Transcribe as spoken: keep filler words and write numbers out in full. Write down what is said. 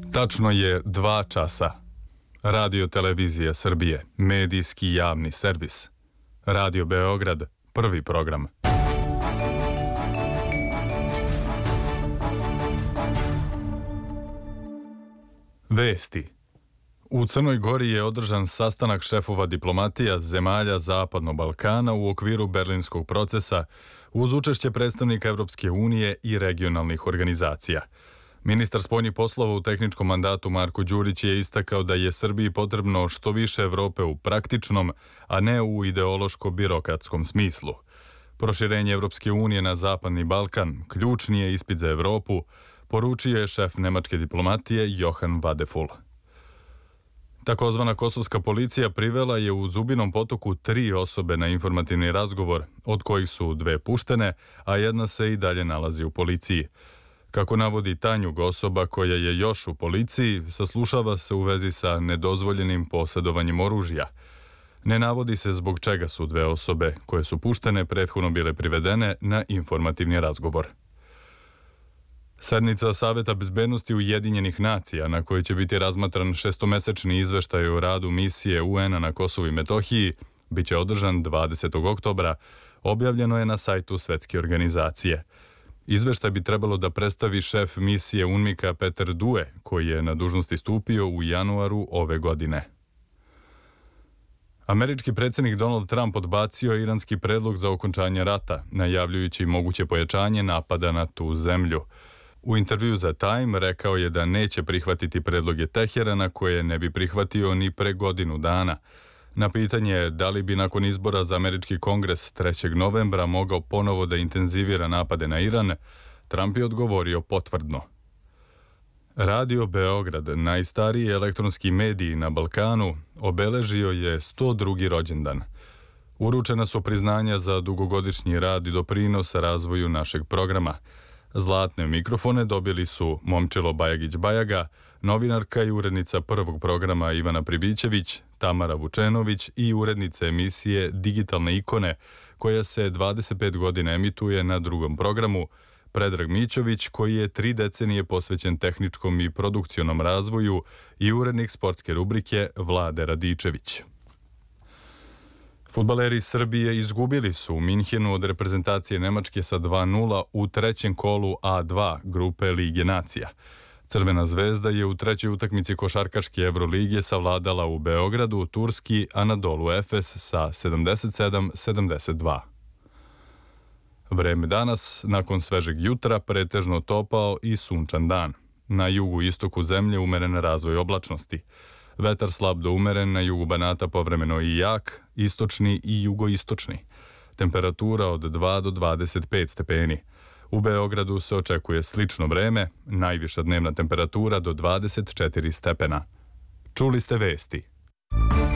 Tačno je dva časa. Radio Televizija Srbije, medijski javni servis. Radio Beograd, prvi program. Vesti. U Crnoj Gori je održan sastanak šefova diplomatija zemalja Zapadnog Balkana u okviru berlinskog procesa uz učešće predstavnika Evropske unije i regionalnih organizacija. Ministar spoljnih poslova u tehničkom mandatu Marko Đurić je istakao da je Srbiji potrebno što više Evrope u praktičnom, a ne u ideološko-birokratskom smislu. Proširenje Evropske unije na Zapadni Balkan ključni je ispit za Evropu, poručio je šef nemačke diplomatije Johan Vadeful. Takozvana kosovska policija privela je u Zubinom Potoku tri osobe na informativni razgovor, od kojih su dve puštene, a jedna se i dalje nalazi u policiji. Kako navodi Tanjug, osoba koja je još u policiji, saslušava se u vezi sa nedozvoljenim posjedovanjem oružja. Ne navodi se zbog čega su dve osobe koje su puštene prethodno bile privedene na informativni razgovor. Sednica Saveta bezbednosti Ujedinjenih nacija, na kojoj će biti razmatran šestomesečni izveštaj o radu misije U N-a na Kosovu i Metohiji, bit će održan dvadesetog oktobra, objavljeno je na sajtu Svetske organizacije. Izveštaj bi trebalo da predstavi šef misije UNMIK-a Peter Due, koji je na dužnosti stupio u januaru ove godine. Američki predsjednik Donald Trump odbacio iranski predlog za okončanje rata, najavljujući moguće pojačanje napada na tu zemlju. U intervju za Time rekao je da neće prihvatiti predloge Teherana koje ne bi prihvatio ni pre godinu dana. Na pitanje da li bi nakon izbora za američki kongres trećeg novembra mogao ponovo da intenzivira napade na Iran, Trump je odgovorio potvrdno. Radio Beograd, najstariji elektronski mediji na Balkanu, obeležio je sto drugi rođendan. Uručena su priznanja za dugogodišnji rad i doprinos razvoju našeg programa. Zlatne mikrofone dobili su Momčilo Bajagić-Bajaga, novinarka i urednica prvog programa Ivana Pribićević, Tamara Vučenović i urednica emisije Digitalne ikone, koja se dvadeset pet godina emituje na drugom programu, Predrag Mićović, koji je tri decenije posvećen tehničkom i produkcionom razvoju, i urednik sportske rubrike Vlade Radičević. Fudbaleri Srbije izgubili su u Minhenu od reprezentacije Nemačke sa dva nula u trećem kolu A dva grupe Lige nacija. Crvena zvezda je u trećoj utakmici košarkaške Evrolige savladala u Beogradu turski Anadolu Efes sa sedamdeset sedam sedamdeset dva. Vreme danas, nakon svežeg jutra, pretežno topao i sunčan dan. Na jugu istoku zemlje umeren razvoj oblačnosti. Vetar slab do umeren, na jugu Banata povremeno i jak, istočni i jugoistočni. Temperatura od dva do dvadeset pet stepeni. U Beogradu se očekuje slično vreme, najviša dnevna temperatura do dvadeset četiri stepena. Čuli ste vesti.